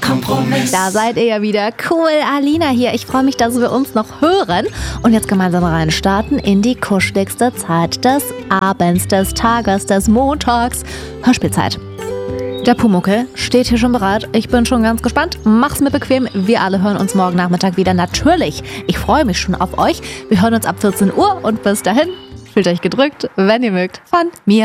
Kompromiss. Da seid ihr ja wieder. Cool, Alina hier. Ich freue mich, dass wir uns noch hören und jetzt gemeinsam reinstarten in die kuscheligste Zeit des Abends, des Tages, des Montags. Hörspielzeit. Der Pumuckl steht hier schon bereit. Ich bin schon ganz gespannt. Mach's mir bequem. Wir alle hören uns morgen Nachmittag wieder. Natürlich. Ich freue mich schon auf euch. Wir hören uns ab 14 Uhr und bis dahin fühlt euch gedrückt, wenn ihr mögt, von mir.